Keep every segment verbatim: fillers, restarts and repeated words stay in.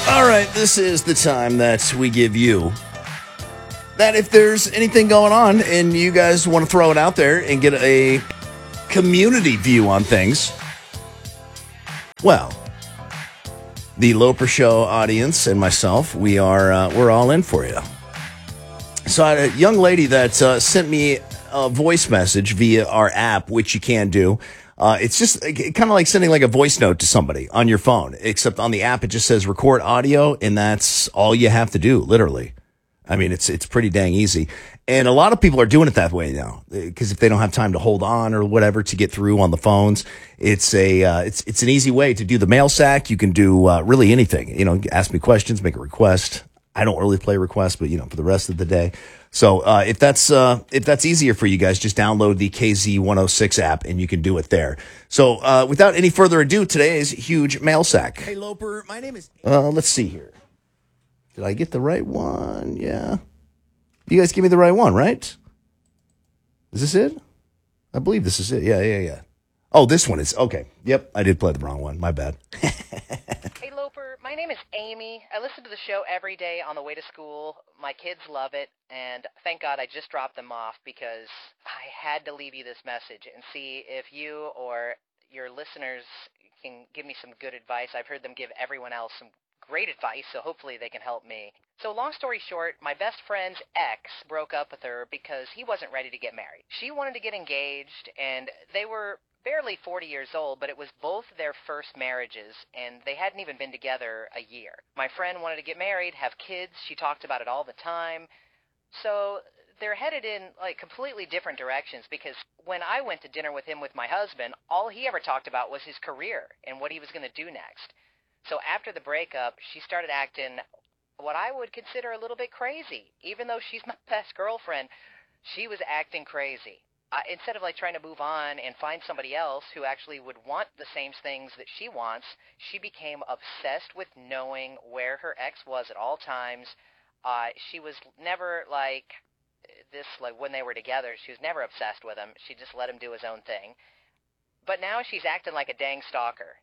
All right, this is the time that we give you that if there's anything going on and you guys want to throw it out there and get a community view on things, well, the Loper Show audience and myself, we are uh, we're all in for you. So I had a young lady that uh, sent me a voice message via our app, which you can do. Uh, it's just kind of like sending like a voice note to somebody on your phone, except on the app it just says record audio, and that's all you have to do, literally. I mean, it's it's pretty dang easy. And a lot of people are doing it that way now, because if they don't have time to hold on or whatever to get through on the phones, it's a uh, it's it's an easy way to do the mail sack. You can do uh, really anything. You know, ask me questions, make a request. I don't really play requests, but you know, for the rest of the day. So uh, if that's uh, if that's easier for you guys, just download the K Z one oh six app and you can do it there. So uh, without any further ado, today's huge mail sack. Hey Loper, my name is. Uh, let's see here. Did I get the right one? Yeah. You guys give me the right one, right? Is this it? I believe this is it. Yeah, yeah, yeah. Oh, this one is okay. Yep, I did play the wrong one. My bad. Hey Loper, my name is Amy. I listen to the show every day on the way to school. My kids love it, and thank God I just dropped them off because I had to leave you this message and see if you or your listeners can give me some good advice. I've heard them give everyone else some great advice, so hopefully they can help me. So long story short, my best friend's ex broke up with her because he wasn't ready to get married. She wanted to get engaged, and they were barely forty years old, but it was both their first marriages, and they hadn't even been together a year. My friend wanted to get married, have kids. She talked about it all the time. So they're headed in like completely different directions, because when I went to dinner with him with my husband, all he ever talked about was his career and what he was going to do next. So after the breakup, she started acting what I would consider a little bit crazy. Even though she's my best girlfriend, she was acting crazy. Uh, instead of like trying to move on and find somebody else who actually would want the same things that she wants, she became obsessed with knowing where her ex was at all times. Uh, she was never like this, like when they were together, she was never obsessed with him. She just let him do his own thing. But now she's acting like a dang stalker.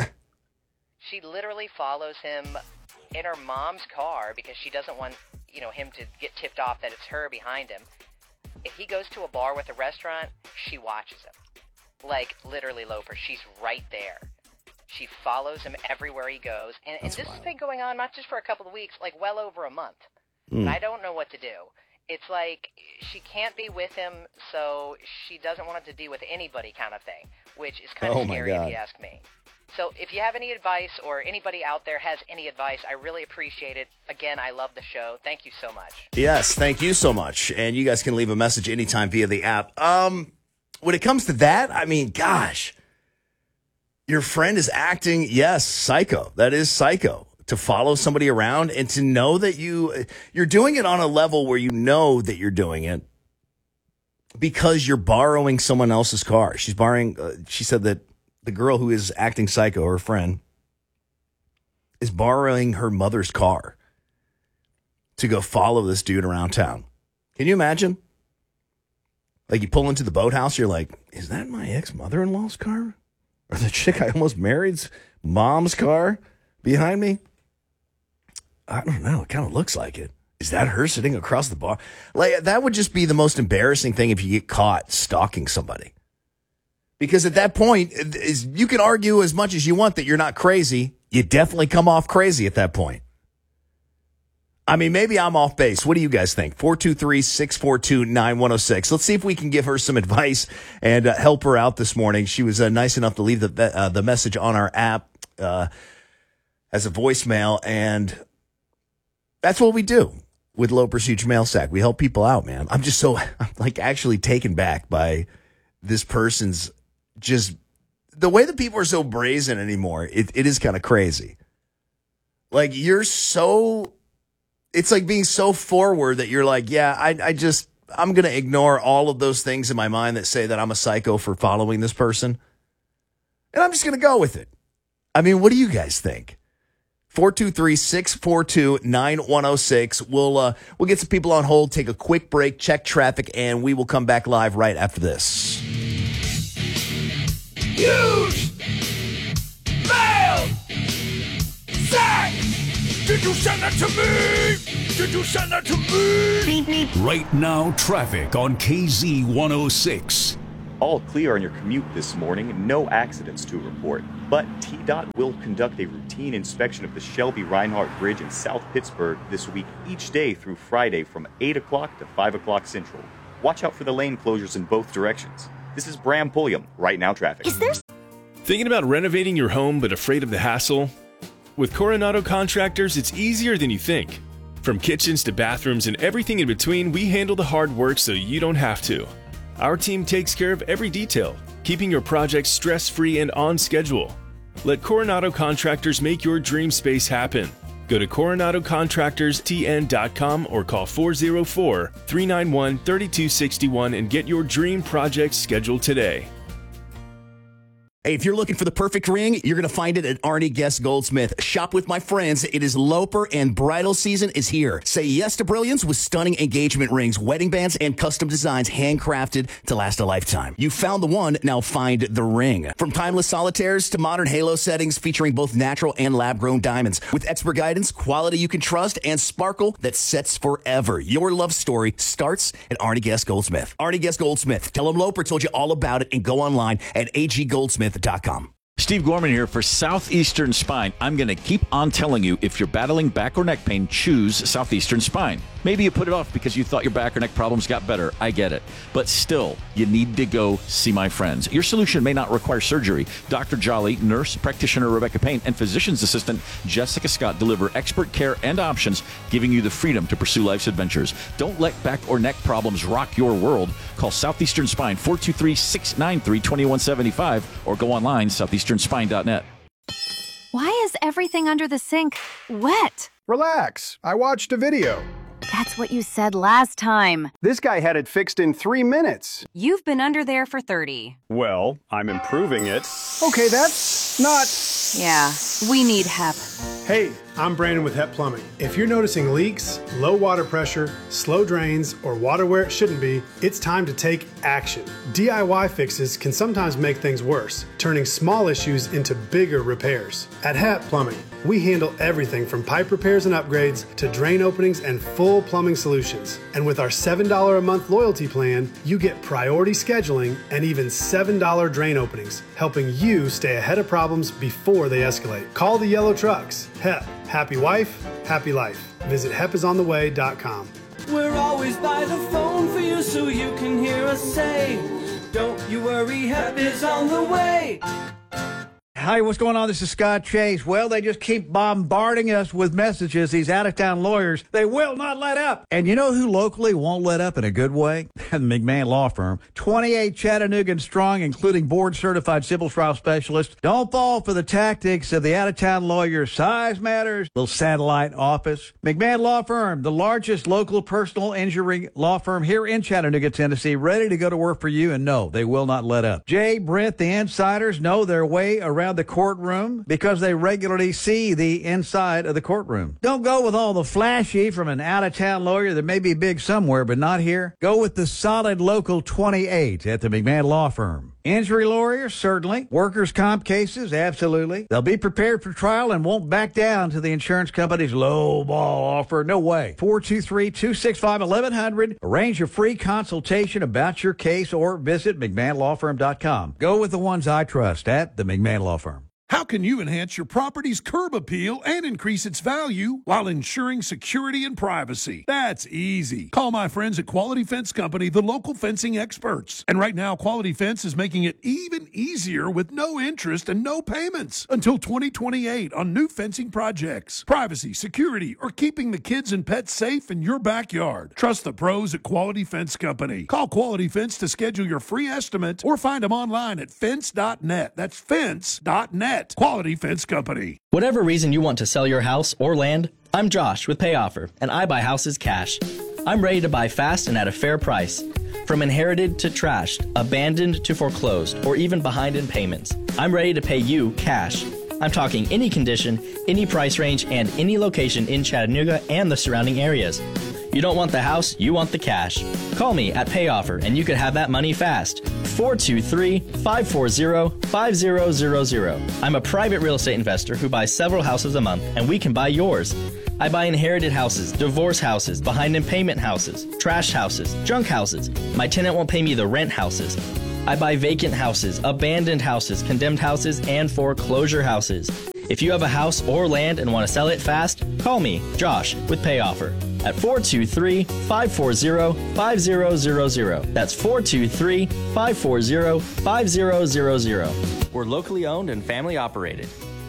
She literally follows him in her mom's car because she doesn't want, you know, him to get tipped off that it's her behind him. If he goes to a bar with a restaurant, she watches him. Like, literally, Loper, she's right there. She follows him everywhere he goes. And, and this wild. has been going on not just for a couple of weeks, like well over a month. Mm. And I don't know what to do. It's like she can't be with him, so she doesn't want him to be with anybody kind of thing, which is kind oh of scary if you ask me. So if you have any advice or anybody out there has any advice, I really appreciate it. Again, I love the show. Thank you so much. Yes, thank you so much. And you guys can leave a message anytime via the app. Um, when it comes to that, I mean, gosh, your friend is acting, yes, psycho. That is psycho. To follow somebody around and to know that you, you're doing it on a level where you know that you're doing it because you're borrowing someone else's car. She's borrowing, uh, she said that the girl who is acting psycho, her friend, is borrowing her mother's car to go follow this dude around town. Can you imagine? Like you pull into the boathouse, you're like, is that my ex-mother-in-law's car? Or the chick I almost married's mom's car behind me? I don't know. It kind of looks like it. Is that her sitting across the bar? Like that would just be the most embarrassing thing if you get caught stalking somebody. Because at that point, is you can argue as much as you want that you're not crazy. You definitely come off crazy at that point. I mean, maybe I'm off base. What do you guys think? four two three, six four two, nine one oh six. Let's see if we can give her some advice and uh, help her out this morning. She was uh, nice enough to leave the uh, the message on our app uh, as a voicemail, and that's what we do with Loper's Huge Mail Sack. We help people out, man. I'm just so, I'm like actually taken back by this person's just the way that people are so brazen anymore. It, it is kind of crazy. Like you're so, it's like being so forward that you're like, yeah, I, I just, I'm going to ignore all of those things in my mind that say that I'm a psycho for following this person. And I'm just going to go with it. I mean, what do you guys think? four two three, six four two, nine one oh six. We'll, uh, we'll get some people on hold, take a quick break, check traffic, and we will come back live right after this. Huge Mail Sack! Did you send that to me? Did you send that to me? Right now, traffic on K Z one oh six. All clear on your commute this morning. No accidents to report. But T DOT will conduct a routine inspection of the Shelby Reinhardt Bridge in South Pittsburgh this week, each day through Friday from eight o'clock to five o'clock Central. Watch out for the lane closures in both directions. This is Bram Pulliam, Right Now Traffic. Is there... Thinking about renovating your home but afraid of the hassle? With Coronado Contractors, it's easier than you think. From kitchens to bathrooms and everything in between, we handle the hard work so you don't have to. Our team takes care of every detail, keeping your project stress-free and on schedule. Let Coronado Contractors make your dream space happen. Go to coronado contractors t n dot com or call four oh four, three nine one, three two six one and get your dream project scheduled today. Hey, if you're looking for the perfect ring, you're going to find it at Arnie Guest Goldsmith. Shop with my friends. It is Loper and bridal season is here. Say yes to brilliance with stunning engagement rings, wedding bands, and custom designs handcrafted to last a lifetime. You found the one, now find the ring. From timeless solitaires to modern halo settings featuring both natural and lab-grown diamonds. With expert guidance, quality you can trust, and sparkle that sets forever. Your love story starts at Arnie Guest Goldsmith. Arnie Guest Goldsmith. Tell him Loper told you all about it and go online at a g goldsmith dot com. Steve Gorman here for Southeastern Spine. I'm going to keep on telling you, if you're battling back or neck pain, choose Southeastern Spine. Maybe you put it off because you thought your back or neck problems got better. I get it. But still, you need to go see my friends. Your solution may not require surgery. Doctor Jolly, nurse practitioner Rebecca Payne, and physician's assistant Jessica Scott deliver expert care and options, giving you the freedom to pursue life's adventures. Don't let back or neck problems rock your world. Call Southeastern Spine, four two three, six nine three, two one seven five, or go online, southeastern spine dot net. Why is everything under the sink wet? Relax. I watched a video. That's what you said last time. This guy had it fixed in three minutes. You've been under there for thirty. Well, I'm improving it. Okay, that's not... Yeah, we need H E P. Hey, I'm Brandon with H E P Plumbing. If you're noticing leaks, low water pressure, slow drains, or water where it shouldn't be, it's time to take action. D I Y fixes can sometimes make things worse, turning small issues into bigger repairs. At H E P Plumbing, we handle everything from pipe repairs and upgrades to drain openings and full plumbing solutions. And with our seven dollars a month loyalty plan, you get priority scheduling and even seven dollars drain openings, helping you stay ahead of problems before they escalate. Call the yellow trucks. H E P. Happy wife, happy life. Visit hep is on the way dot com. We're always by the phone for you so you can hear us say, don't you worry, H E P is on the way. Hi, what's going on? This is Scott Chase. Well, they just keep bombarding us with messages, these out-of-town lawyers. They will not let up. And you know who locally won't let up in a good way? The McMahon Law Firm. twenty-eight Chattanooga strong, including board-certified civil trial specialists. Don't fall for the tactics of the out-of-town lawyers. Size matters. Little satellite office. McMahon Law Firm, the largest local personal injury law firm here in Chattanooga, Tennessee, ready to go to work for you, and no, they will not let up. Jay, Brent, the insiders know their way around the courtroom because they regularly see the inside of the courtroom. Don't go with all the flashy from an out-of-town lawyer that may be big somewhere but not here. Go with the solid local twenty-eight at the McMahon Law Firm. Injury lawyers, certainly. Workers' comp cases, absolutely. They'll be prepared for trial and won't back down to the insurance company's low ball offer. No way. four two three, two six five, one one zero zero. Arrange a free consultation about your case or visit mcmahon law firm dot com. Go with the ones I trust at the McMahon Law Firm. How can you enhance your property's curb appeal and increase its value while ensuring security and privacy? That's easy. Call my friends at Quality Fence Company, the local fencing experts. And right now, Quality Fence is making it even easier with no interest and no payments until twenty twenty-eight on new fencing projects. Privacy, security, or keeping the kids and pets safe in your backyard. Trust the pros at Quality Fence Company. Call Quality Fence to schedule your free estimate or find them online at fence dot net. That's fence dot net. Quality Fence Company. Whatever reason you want to sell your house or land, I'm Josh with PayOffer, and I buy houses cash. I'm ready to buy fast and at a fair price. From inherited to trashed, abandoned to foreclosed, or even behind in payments, I'm ready to pay you cash. I'm talking any condition, any price range, and any location in Chattanooga and the surrounding areas. You don't want the house, you want the cash. Call me at PayOffer and you could have that money fast. four two three, five four zero, five zero zero zero. I'm a private real estate investor who buys several houses a month and we can buy yours. I buy inherited houses, divorce houses, behind in payment houses, trash houses, junk houses. My tenant won't pay me the rent houses. I buy vacant houses, abandoned houses, condemned houses, and foreclosure houses. If you have a house or land and want to sell it fast, call me, Josh, with Pay Offer at four two three, five four zero, five zero zero zero. That's four two three, five four zero, five zero zero zero. We're locally owned and family operated.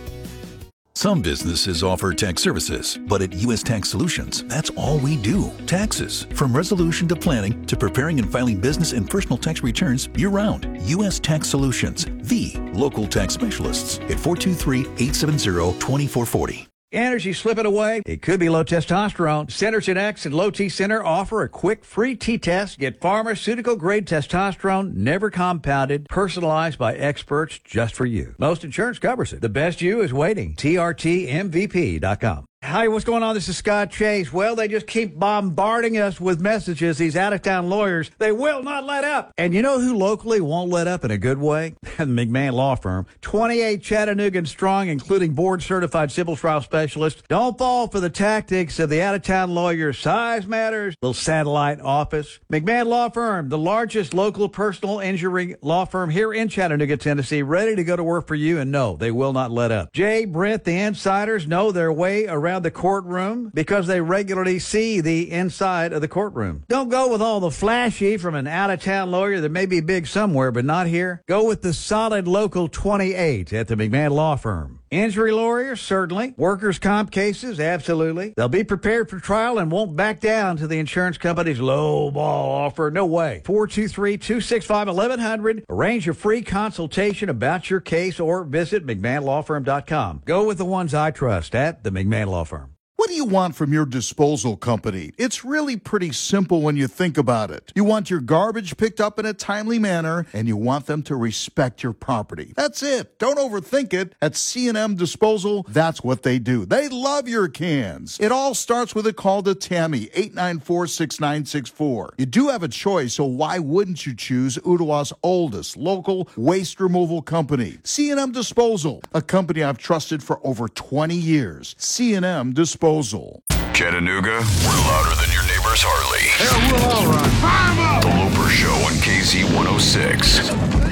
Some businesses offer tax services, but at U S Tax Solutions, that's all we do. Taxes. From resolution to planning to preparing and filing business and personal tax returns year-round. U S Tax Solutions, the local tax specialists at four two three, eight seven zero, two four four zero. Energy slipping away? It could be low testosterone. Synergen X and Low T Center offer a quick free T-test. Get pharmaceutical-grade testosterone, never compounded, personalized by experts just for you. Most insurance covers it. The best you is waiting. T R T M V P dot com. Hi, what's going on? This is Scott Chase. Well, they just keep bombarding us with messages, these out-of-town lawyers. They will not let up. And you know who locally won't let up in a good way? The McMahon Law Firm. twenty-eight Chattanooga strong, including board-certified civil trial specialists. Don't fall for the tactics of the out-of-town lawyers. Size matters. Little satellite office. McMahon Law Firm, the largest local personal injury law firm here in Chattanooga, Tennessee, ready to go to work for you. And no, they will not let up. Jay, Brent, the insiders know their way around the courtroom because they regularly see the inside of the courtroom. Don't go with all the flashy from an out-of-town lawyer that may be big somewhere but not here. Go with the solid local twenty-eight at the McMahon Law Firm. Injury lawyers, certainly. Workers' comp cases, absolutely. They'll be prepared for trial and won't back down to the insurance company's low ball offer. No way. four two three, two six five, one one zero zero. Arrange a free consultation about your case or visit McMahon Law Firm dot com. Go with the ones I trust at the McMahon Law Firm. What do you want from your disposal company? It's really pretty simple when you think about it. You want your garbage picked up in a timely manner, and you want them to respect your property. That's it. Don't overthink it. At C and M Disposal, that's what they do. They love your cans. It all starts with a call to Tammy, eight nine four, six nine six four. You do have a choice, so why wouldn't you choose Ottawa's oldest local waste removal company? C and M Disposal, a company I've trusted for over twenty years. C and M Disposal. Chattanooga, we're louder than your neighbor's Harley. Yeah, we're all right. Fire 'em up! The Loper Show on K Z one oh six.